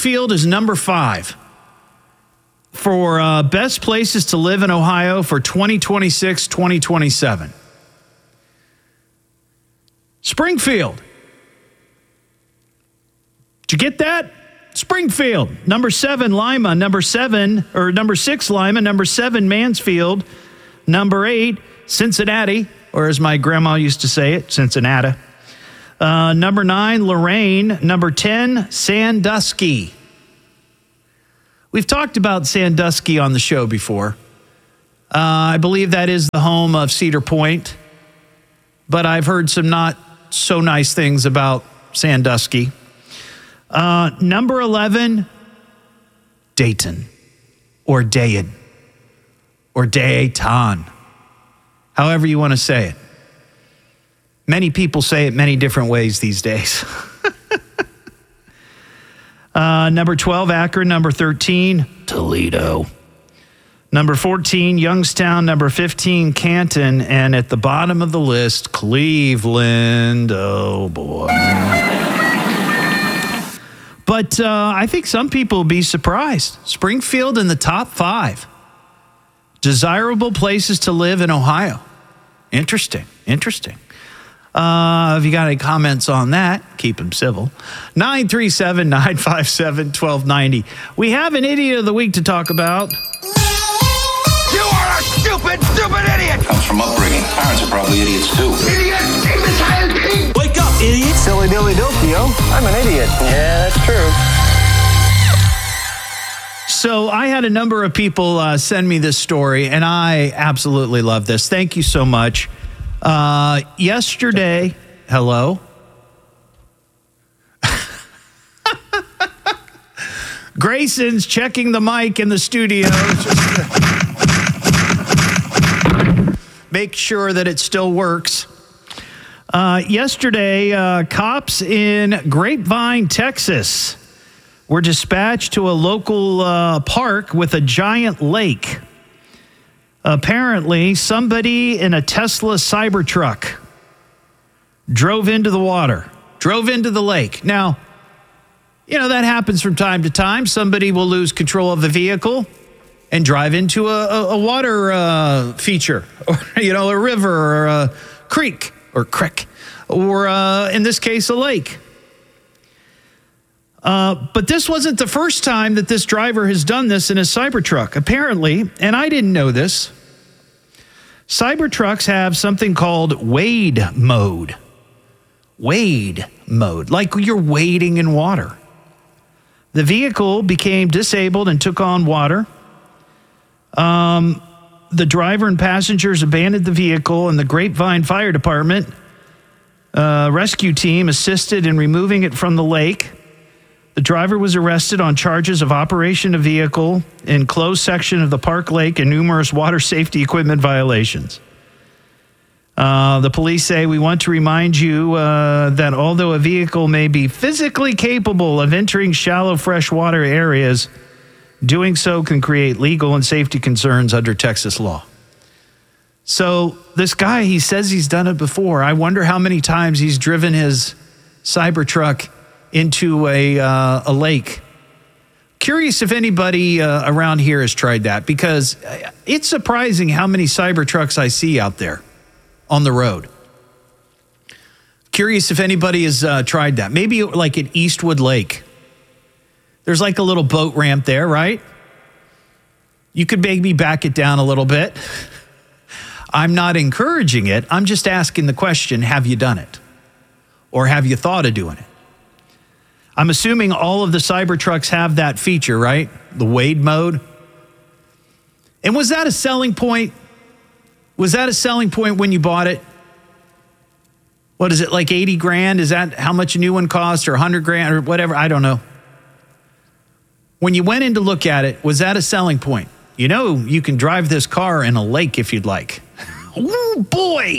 Springfield is number 5 for best places to live in Ohio for 2026, 2027. Springfield. Did you get that? Springfield. Number 7, Lima. Number 6, Lima. Number 7, Mansfield. Number 8, Cincinnati, or as my grandma used to say it, Cincinnati. Number 9, Lorraine. Number 10, Sandusky. We've talked about Sandusky on the show before. I believe that is the home of Cedar Point, but I've heard some not so nice things about Sandusky. Number 11, Dayton, or Dayton, or Dayton, however you want to say it. Many people say it many different ways these days. Number 12, Akron. Number 13, Toledo. Number 14, Youngstown. Number 15, Canton. And at the bottom of the list, Cleveland. Oh, boy. But I think some people will be surprised. Springfield in the top 5 desirable places to live in Ohio. Interesting. If you got any comments on that, keep them civil. 937-957-1290. We have an idiot of the week to talk about. You are a stupid idiot! Comes from upbringing. Parents are probably idiots too. Idiot! Imbecile pig! Wake up, idiot! Silly dilly dilly, yo. I'm an idiot. Yeah, that's true. So I had a number of people send me this story, and I absolutely love this. Thank you so much. Yesterday, hello? Grayson's checking the mic in the studio. Make sure that it still works. Yesterday, cops in Grapevine, Texas, were dispatched to a local park with a giant lake. Apparently, somebody in a Tesla Cybertruck drove into the water, drove into the lake. Now, you know, that happens from time to time. Somebody will lose control of the vehicle and drive into a water feature, or, you know, a river or a creek, or in this case, a lake. But this wasn't the first time that this driver has done this in his Cybertruck. Apparently, and I didn't know this, Cybertrucks have something called wade mode. Wade mode, like you're wading in water. The vehicle became disabled and took on water. The driver and passengers abandoned the vehicle, and the Grapevine Fire Department rescue team assisted in removing it from the lake. The driver was arrested on charges of operation of vehicle in closed section of the Park Lake and numerous water safety equipment violations. The police say, we want to remind you that although a vehicle may be physically capable of entering shallow freshwater areas, doing so can create legal and safety concerns under Texas law. So this guy, he says he's done it before. I wonder how many times he's driven his Cybertruck into a lake. Curious if anybody around here has tried that, because it's surprising how many Cybertrucks I see out there on the road. Curious if anybody has tried that. Maybe like at Eastwood Lake. There's like a little boat ramp there, right? You could maybe back it down a little bit. I'm not encouraging it. I'm just asking the question, have you done it? Or have you thought of doing it? I'm assuming all of the Cybertrucks have that feature, right? The wade mode. And was that a selling point? Was that a selling point when you bought it? What is it, like 80 grand? Is that how much a new one cost, or 100 grand or whatever? I don't know. When you went in to look at it, was that a selling point? You know, you can drive this car in a lake if you'd like. Oh, boy.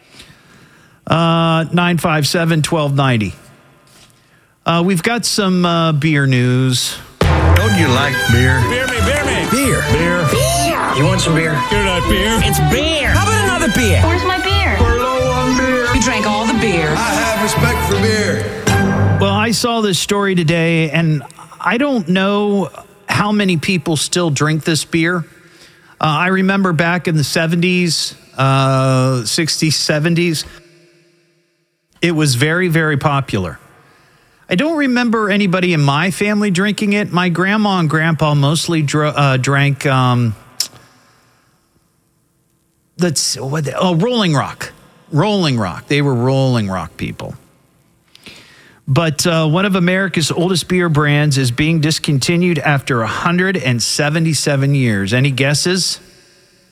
957-1290. We've got some beer news. Don't you like beer? Beer me. Beer. You want some beer? You're not beer. It's beer. How about another beer? Where's my beer? We're low on beer. We drank all the beer. I have respect for beer. Well, I saw this story today, and I don't know how many people still drink this beer. I remember back in the 70s, 60s, 70s, it was very, very popular. I don't remember anybody in my family drinking it. My grandma and grandpa mostly drank, Rolling Rock. Rolling Rock. They were Rolling Rock people. But one of America's oldest beer brands is being discontinued after 177 years. Any guesses?